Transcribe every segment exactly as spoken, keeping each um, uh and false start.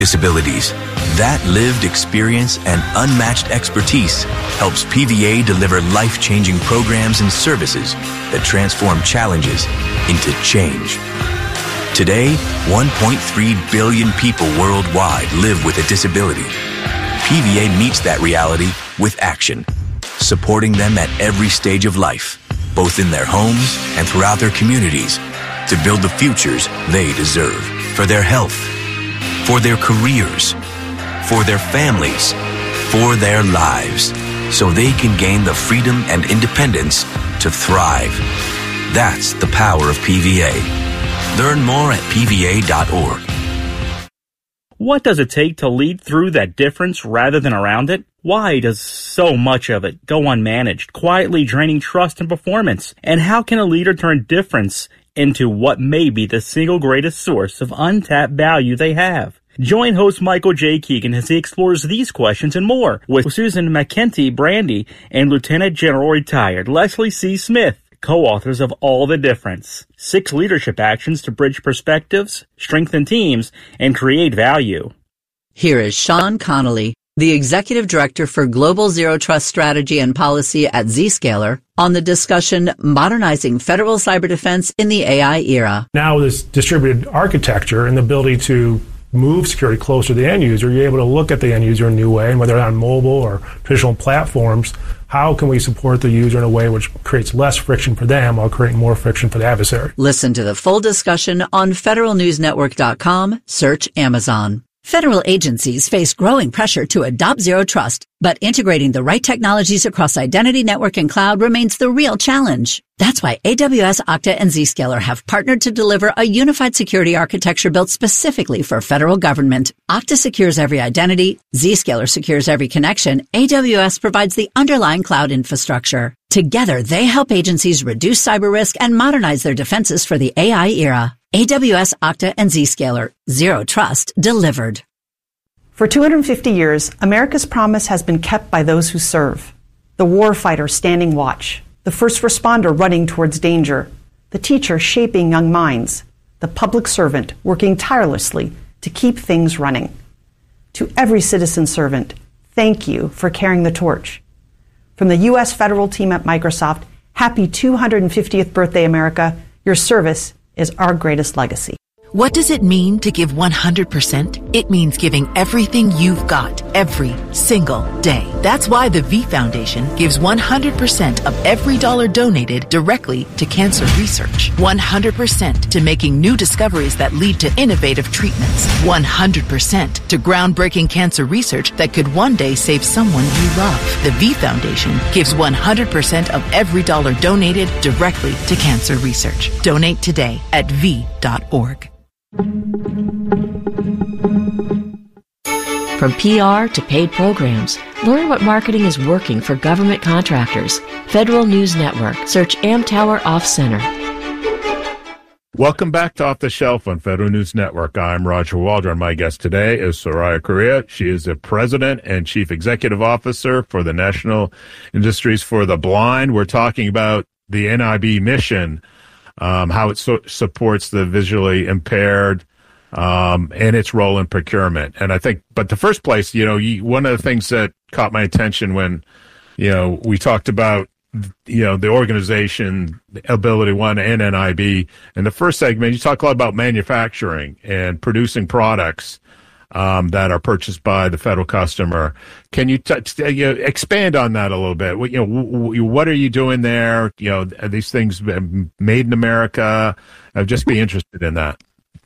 disabilities. That lived experience and unmatched expertise helps P V A deliver life-changing programs and services that transform challenges into change. Today, one point three billion people worldwide live with a disability. P V A meets that reality with action, supporting them at every stage of life, both in their homes and throughout their communities, to build the futures they deserve for their health, for their careers, for their families, for their lives, so they can gain the freedom and independence to thrive. That's the power of P V A. Learn more at P V A dot org. What does it take to lead through that difference rather than around it? Why does so much of it go unmanaged, quietly draining trust and performance? And how can a leader turn difference into what may be the single greatest source of untapped value they have? Join host Michael J. Keegan as he explores these questions and more with Susan McKenty Brandy and Lieutenant General Retired Leslie C. Smith, co-authors of All the Difference, Six Leadership Actions to Bridge Perspectives, Strengthen Teams, and Create Value. Here is Sean Connolly, the Executive Director for Global Zero Trust Strategy and Policy at Zscaler, on the discussion Modernizing Federal Cyber Defense in the A I Era. Now this distributed architecture and the ability to move security closer to the end user, you're able to look at the end user in a new way, and whether on mobile or traditional platforms, how can we support the user in a way which creates less friction for them while creating more friction for the adversary? Listen to the full discussion on federal news network dot com. Search Amazon. Federal agencies face growing pressure to adopt zero trust, but integrating the right technologies across identity, network, and cloud remains the real challenge. That's why A W S, Okta, and Zscaler have partnered to deliver a unified security architecture built specifically for federal government. Okta secures every identity, Zscaler secures every connection, A W S provides the underlying cloud infrastructure. Together, they help agencies reduce cyber risk and modernize their defenses for the A I era. A W S, Okta, and Zscaler. Zero trust delivered. For two hundred fifty years, America's promise has been kept by those who serve. The warfighter standing watch, the first responder running towards danger, the teacher shaping young minds, the public servant working tirelessly to keep things running. To every citizen servant, thank you for carrying the torch. From the U S federal team at Microsoft, happy two hundred fiftieth birthday, America. Your service is our greatest legacy. What does it mean to give one hundred percent? It means giving everything you've got every single day. That's why the V Foundation gives one hundred percent of every dollar donated directly to cancer research. one hundred percent to making new discoveries that lead to innovative treatments. one hundred percent to groundbreaking cancer research that could one day save someone you love. The V Foundation gives one hundred percent of every dollar donated directly to cancer research. Donate today at v dot org. From P R to paid programs, learn what marketing is working for government contractors. Federal News Network. Search Amtower Off Center. Welcome back to Off the Shelf on Federal News Network. I'm Roger Waldron. My guest today is Soraya Correa. She is the President and Chief Executive Officer for the National Industries for the Blind. We're talking about the N I B mission, um, how it so- supports the visually impaired, um, and its role in procurement. And I think, but the first place, you know, you, one of the things that caught my attention when, you know, we talked about, you know, the organization, Ability One and N I B. In the first segment, you talk a lot about manufacturing and producing products um, that are purchased by the federal customer. Can you, t- t- you know, expand on that a little bit? What, you know, w- w- what are you doing there? You know, are these things made in America? I'd just be interested in that.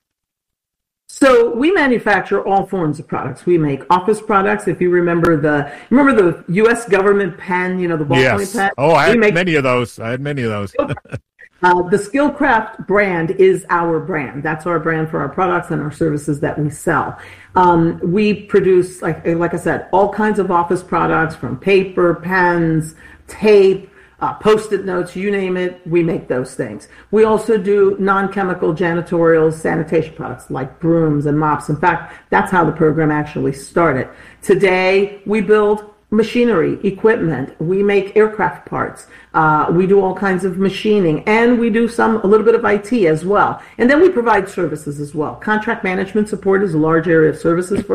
So we manufacture all forms of products. We make office products. If you remember the remember the U S government pen, you know, the ballpoint yes. pen. Oh, I had make, many of those. I had many of those. uh, the Skillcraft brand is our brand. That's our brand for our products and our services that we sell. Um, we produce, like like I said, all kinds of office products, from paper, pens, tape, Uh, Post-it notes, you name it, we make those things. We also do non-chemical janitorial sanitation products like brooms and mops. In fact, that's how the program actually started. Today, we build machinery, equipment. We make aircraft parts. Uh, we do all kinds of machining, and we do some a little bit of I T as well. And then we provide services as well. Contract management support is a large area of services for